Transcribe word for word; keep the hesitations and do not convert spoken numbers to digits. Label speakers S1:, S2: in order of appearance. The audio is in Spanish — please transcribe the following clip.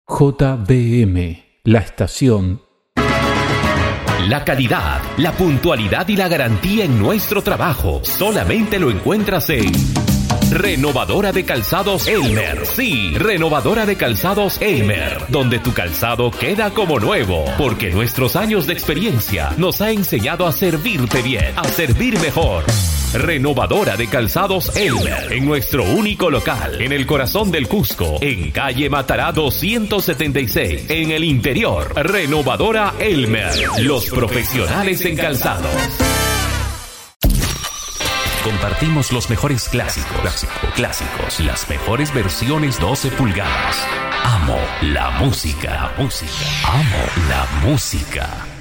S1: J B M, la estación.
S2: La calidad, la puntualidad y la garantía en nuestro trabajo solamente lo encuentras en Renovadora de Calzados Elmer. Sí, Renovadora de Calzados Elmer, donde tu calzado queda como nuevo, porque nuestros años de experiencia nos ha enseñado a servirte bien, a servir mejor. Renovadora de Calzados Elmer, en nuestro único local, en el corazón del Cusco, en calle Matará doscientos setenta y seis, en el interior. Renovadora Elmer, los profesionales en calzados. Compartimos los mejores clásicos, clásicos, clásicos, las mejores versiones doce pulgadas. Amo la música, música, amo la música.